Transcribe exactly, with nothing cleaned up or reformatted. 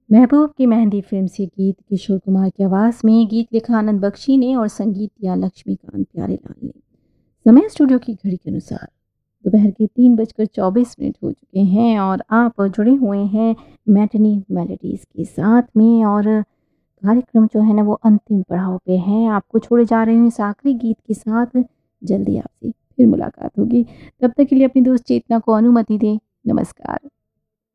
महबूब की मेहंदी फिल्म से गीत किशोर कुमार की आवाज़ में, गीत लिखा आनंद बख्शी ने और संगीत दिया लक्ष्मीकांत प्यारेलाल ने। समय स्टूडियो की घड़ी के अनुसार दोपहर के तीन बजकर चौबीस मिनट हो चुके हैं और आप जुड़े हुए हैं मैटिनी मेलोडीज़ के साथ में। और कार्यक्रम जो है ना वो अंतिम पड़ाव पे है। आपको छोड़े जा रहे हैं इस आखिरी गीत के साथ। जल्दी आपसे फिर मुलाकात होगी, तब तक के लिए अपनी दोस्त चेतना को अनुमति दें। नमस्कार।